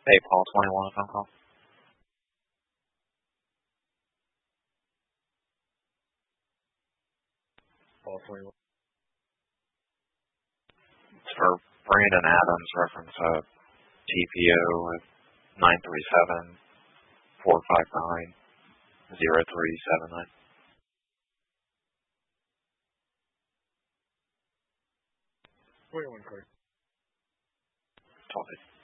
Hey, Paul 21 phone call. Paul 21. It's for Brandon Adams, reference TPO with 937-459-0379. 21 card. 12.